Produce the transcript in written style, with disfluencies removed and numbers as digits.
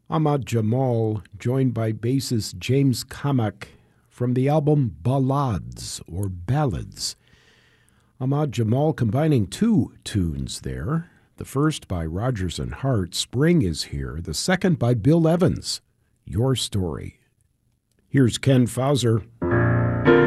Ahmad Jamal, joined by bassist James Kamak from the album Ballades or Ballads. Ahmad Jamal combining two tunes there. The first by Rodgers and Hart, Spring is Here. The second by Bill Evans, Your Story. Here's Ken Fauser.